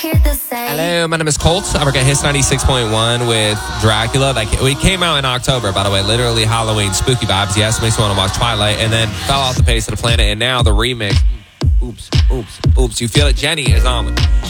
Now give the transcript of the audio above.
Hello, my name is Colt. I work at Hits 96.1 with Dracula. We came out in October, by the way, literally Halloween, spooky vibes. Yes, makes me want to watch Twilight, and then fell off the face of the planet, and now the remix. Oops. You feel it? Jenny is on.